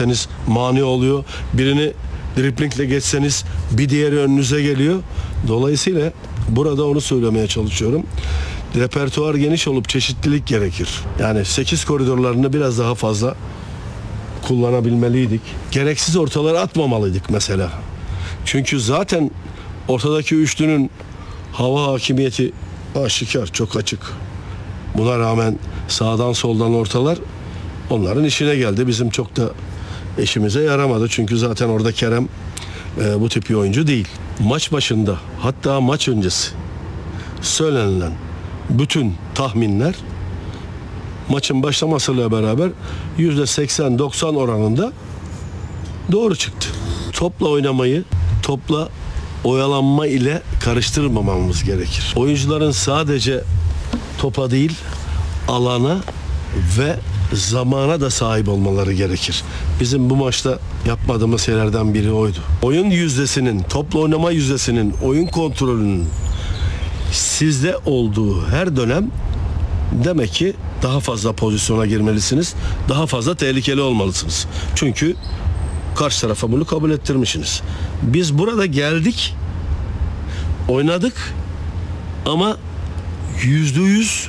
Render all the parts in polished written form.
geçseniz mani oluyor. Birini driplingle geçseniz bir diğeri önünüze geliyor. Dolayısıyla burada onu söylemeye çalışıyorum. Repertuar geniş olup çeşitlilik gerekir. Yani 8 koridorlarını biraz daha fazla kullanabilmeliydik. Gereksiz ortalara atmamalıydık mesela. Çünkü zaten ortadaki üçlünün hava hakimiyeti aşikar, çok açık. Buna rağmen sağdan soldan ortalar onların işine geldi. Bizim çok da işimize yaramadı. Çünkü zaten orada Kerem bu tip bir oyuncu değil. Maç başında, hatta maç öncesi söylenilen bütün tahminler maçın başlamasıyla beraber %80-90 oranında doğru çıktı. Topla oynamayı, topla oyalanma ile karıştırmamamız gerekir. Oyuncuların sadece topa değil, alana ve zamana da sahip olmaları gerekir. Bizim bu maçta yapmadığımız şeylerden biri oydu. Oyun yüzdesinin, topla oynama yüzdesinin, oyun kontrolünün sizde olduğu her dönem demek ki daha fazla pozisyona girmelisiniz. Daha fazla tehlikeli olmalısınız. Çünkü karşı tarafa bunu kabul ettirmişsiniz. Biz burada geldik, oynadık ama %100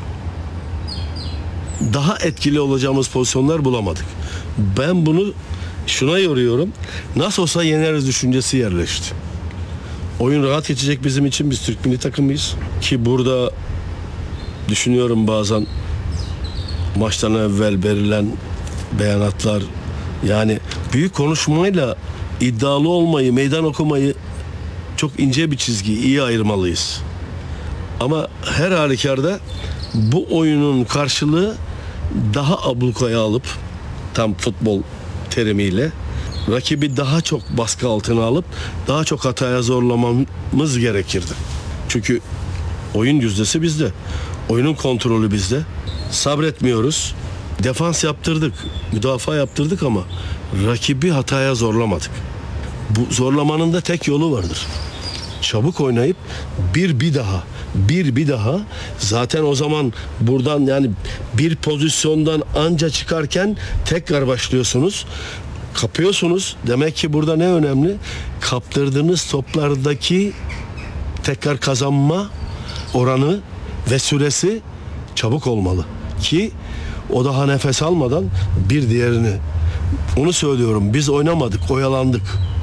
daha etkili olacağımız pozisyonlar bulamadık. Ben bunu şuna yoruyorum. Nasıl olsa yeneriz düşüncesi yerleşti. Oyun rahat geçecek bizim için. Biz Türk milli takımıyız. Ki burada düşünüyorum bazen maçtan evvel verilen beyanatlar, yani büyük konuşmayla iddialı olmayı, meydan okumayı çok ince bir çizgi, iyi ayırmalıyız. Ama her halükarda bu oyunun karşılığı daha ablukaya alıp, tam futbol terimiyle, rakibi daha çok baskı altına alıp daha çok hataya zorlamamız gerekirdi. Çünkü oyun yüzdesi bizde. Oyunun kontrolü bizde. Sabretmiyoruz. Defans yaptırdık, müdafaa yaptırdık ama rakibi hataya zorlamadık. Bu zorlamanın da tek yolu vardır. Çabuk oynayıp bir daha zaten o zaman buradan, yani bir pozisyondan anca çıkarken tekrar başlıyorsunuz. Kapıyorsunuz. Demek ki burada ne önemli? Kaptırdığınız toplardaki tekrar kazanma oranı ve süresi çabuk olmalı ki o daha nefes almadan bir diğerini, onu söylüyorum, biz oynamadık, oyalandık.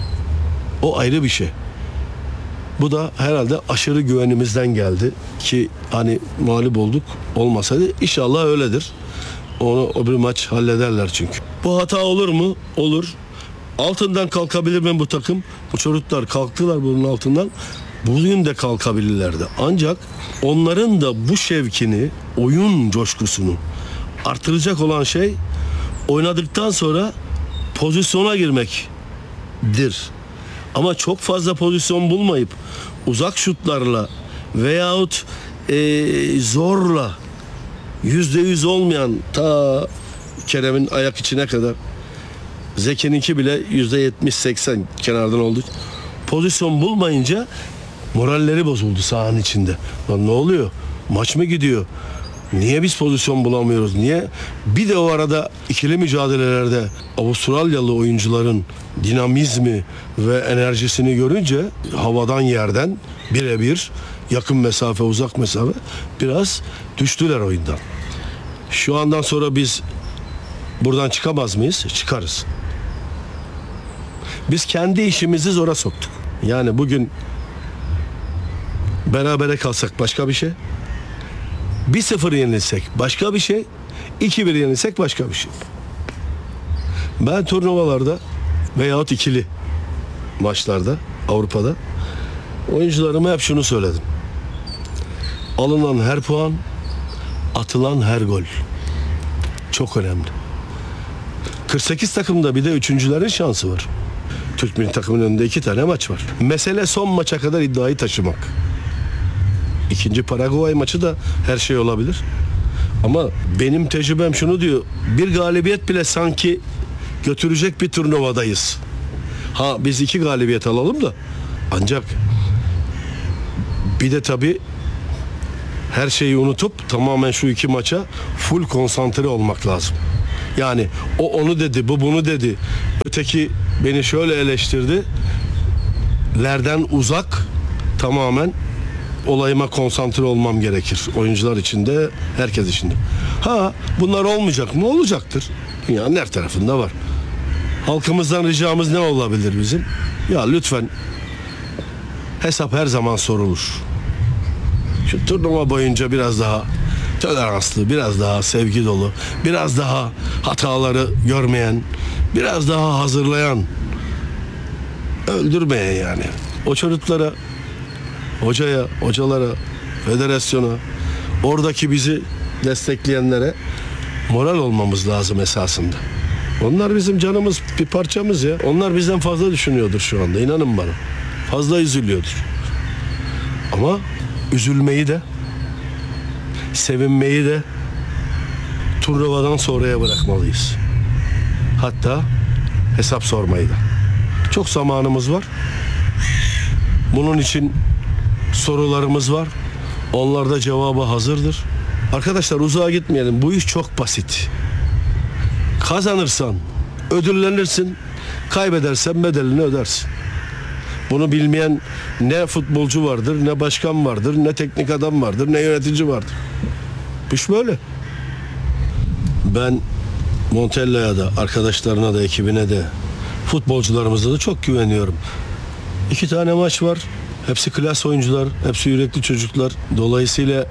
O ayrı bir şey. Bu da herhalde aşırı güvenimizden geldi ki hani mağlup olduk, olmasaydı inşallah öyledir. Onu o bir maç hallederler çünkü. Bu hata olur mu? Olur. Altından kalkabilir mi bu takım? Bu çocuklar kalktılar bunun altından. Bugün de kalkabilirlerdi. Ancak onların da bu şevkini, oyun coşkusunu artıracak olan şey oynadıktan sonra pozisyona girmektir. Ama çok fazla pozisyon bulmayıp uzak şutlarla veyahut zorla %100 olmayan, ta Kerem'in ayak içine kadar, Zeki'ninki bile %70-80 kenardan oldu. Pozisyon bulmayınca moralleri bozuldu sahanın içinde. Lan ne oluyor? Maç mı gidiyor? Niye biz pozisyon bulamıyoruz? Niye? Bir de o arada ikili mücadelelerde Avustralyalı oyuncuların dinamizmi ve enerjisini görünce havadan yerden birebir, yakın mesafe, uzak mesafe, biraz düştüler oyundan. Şu andan sonra biz buradan çıkamaz mıyız? Çıkarız. Biz kendi işimizi zora soktuk. Yani bugün berabere kalsak başka bir şey. 1-0 yenilsek başka bir şey. 2-1 yenilsek başka bir şey. Ben turnuvalarda veyahut ikili maçlarda Avrupa'da oyuncularıma hep şunu söyledim. Alınan her puan, atılan her gol çok önemli. 48 takımda bir de üçüncülerin şansı var. Türk milli takımının önünde 2 tane maç var. Mesele son maça kadar iddiayı taşımak. İkinci Paraguay maçı da her şey olabilir. Ama benim tecrübem şunu diyor. Bir galibiyet bile sanki götürecek bir turnuvadayız. Ha, biz 2 galibiyet alalım da, ancak bir de tabii her şeyi unutup tamamen şu 2 maça full konsantre olmak lazım. Yani o onu dedi, bu bunu dedi. Öteki beni şöyle eleştirdi. Lerden uzak, tamamen olayıma konsantre olmam gerekir. Oyuncular için de, herkes için de. Bunlar olmayacak mı? Olacaktır. Dünyanın her tarafında var. Halkımızdan ricamız ne olabilir bizim? Ya lütfen, hesap her zaman sorulur. Şu turnuva boyunca biraz daha toleranslı, biraz daha sevgi dolu, biraz daha hataları görmeyen, biraz daha hazırlayan, öldürmeyen yani. O çocuklara, hocaya, hocalara, federasyona, oradaki bizi destekleyenlere moral olmamız lazım esasında. Onlar bizim canımız, bir parçamız ya. Onlar bizden fazla düşünüyordur şu anda, inanın bana. Fazla üzülüyordur. Ama üzülmeyi de, sevinmeyi de turnuvadan sonraya bırakmalıyız. Hatta hesap sormayı da. Çok zamanımız var. Bunun için sorularımız var. Onlarda cevabı hazırdır. Arkadaşlar, uzağa gitmeyelim. Bu iş çok basit. Kazanırsan ödüllenirsin, kaybedersen bedelini ödersin. Bunu bilmeyen ne futbolcu vardır, ne başkan vardır, ne teknik adam vardır, ne yönetici vardır. Bu iş böyle. Ben Montella'ya da, arkadaşlarına da, ekibine de, futbolcularımıza da çok güveniyorum. 2 tane maç var. Hepsi klas oyuncular, hepsi yürekli çocuklar. Dolayısıyla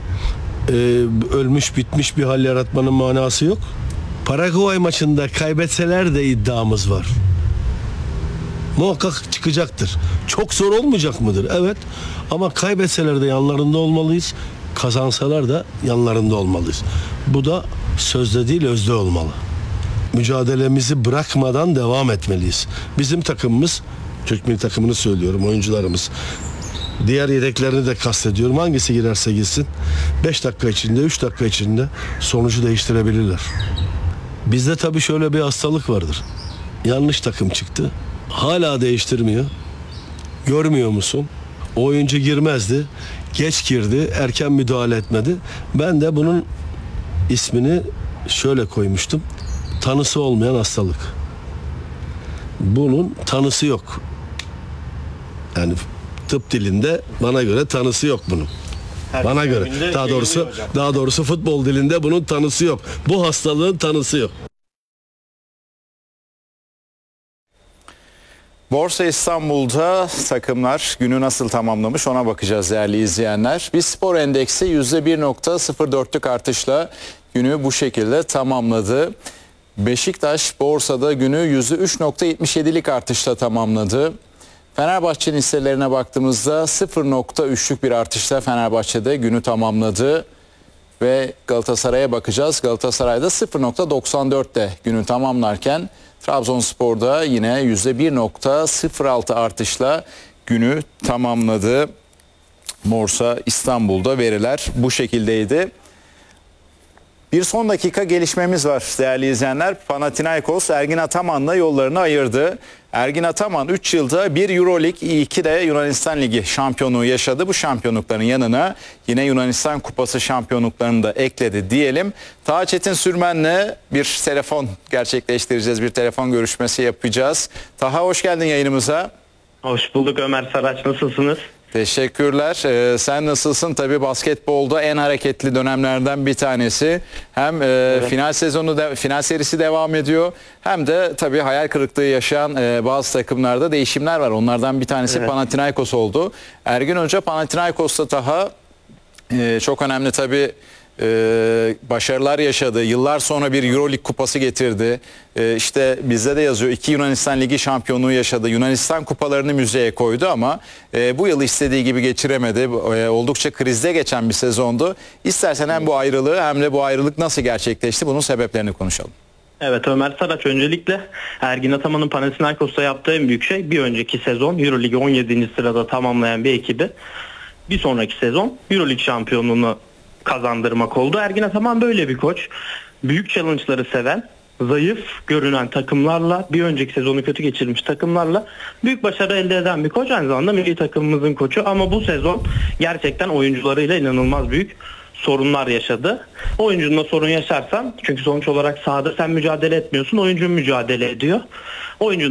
ölmüş bitmiş bir hal yaratmanın manası yok. Paraguay maçında kaybetseler de iddiamız var. Muhakkak çıkacaktır. Çok zor olmayacak mıdır? Evet. Ama kaybetseler de yanlarında olmalıyız. Kazansalar da yanlarında olmalıyız. Bu da sözde değil, özde olmalı. Mücadelemizi bırakmadan devam etmeliyiz. Bizim takımımız, Türk milli takımını söylüyorum, oyuncularımız, diğer yedeklerini de kastediyorum. Hangisi girerse girsin 5 dakika içinde, 3 dakika içinde sonucu değiştirebilirler. Bizde tabii şöyle bir hastalık vardır. Yanlış takım çıktı. Hala değiştirmiyor. Görmüyor musun? O oyuncu girmezdi. Geç girdi. Erken müdahale etmedi. Ben de bunun ismini şöyle koymuştum. Tanısı olmayan hastalık. Bunun tanısı yok. Yani tıp dilinde bana göre tanısı yok bunun. Bana göre. Daha doğrusu futbol dilinde bunun tanısı yok. Bu hastalığın tanısı yok. Borsa İstanbul'da takımlar günü nasıl tamamlamış ona bakacağız değerli izleyenler. BİSPOR endeksi %1.04'lük artışla günü bu şekilde tamamladı. Beşiktaş borsada günü %3.77'lik artışla tamamladı. Fenerbahçe'nin hisselerine baktığımızda 0.3'lük bir artışla Fenerbahçe'de günü tamamladı. Ve Galatasaray'a bakacağız. Galatasaray'da 0.94'te günü tamamlarken Trabzonspor'da yine %1.06 artışla günü tamamladı. Borsa İstanbul'da veriler bu şekildeydi. Bir son dakika gelişmemiz var değerli izleyenler. Panathinaikos Ergin Ataman'la yollarını ayırdı. Ergin Ataman 3 yılda bir Euroleague, 2 de Yunanistan Ligi şampiyonluğu yaşadı. Bu şampiyonlukların yanına yine Yunanistan Kupası şampiyonluklarını da ekledi diyelim. Taha Çetin Sürmen'le bir telefon gerçekleştireceğiz. Bir telefon görüşmesi yapacağız. Taha, hoş geldin yayınımıza. Hoş bulduk Ömer Saraç, nasılsınız? Teşekkürler. Sen nasılsın? Tabii basketbolda en hareketli dönemlerden bir tanesi. Hem evet, final serisi devam ediyor. Hem de tabii hayal kırıklığı yaşayan bazı takımlarda değişimler var. Onlardan bir tanesi evet, Panathinaikos oldu. Ergin Hoca Panathinaikos'ta daha çok önemli tabii başarılar yaşadı. Yıllar sonra bir Euroleague kupası getirdi. İşte bizde de yazıyor 2 Yunanistan Ligi şampiyonluğu yaşadı. Yunanistan kupalarını müzeye koydu ama bu yıl istediği gibi geçiremedi. Oldukça krizde geçen bir sezondu. İstersen hem bu ayrılığı hem de bu ayrılık nasıl gerçekleşti bunun sebeplerini konuşalım. Evet Ömer Saraç, öncelikle Ergin Ataman'ın Panathinaikos'ta yaptığı en büyük şey bir önceki sezon Euroleague'i 17. sırada tamamlayan bir ekibi bir sonraki sezon Euroleague şampiyonluğunu kazandırmak oldu. Ergin Ataman böyle bir koç. Büyük challenge'ları seven, zayıf görünen takımlarla, bir önceki sezonu kötü geçirmiş takımlarla büyük başarı elde eden bir koç. Aynı zamanda milli takımımızın koçu ama bu sezon gerçekten oyuncularıyla inanılmaz büyük sorunlar yaşadı. Oyuncunla sorun yaşarsan, çünkü sonuç olarak sahada sen mücadele etmiyorsun, oyuncun mücadele ediyor. Oyuncunun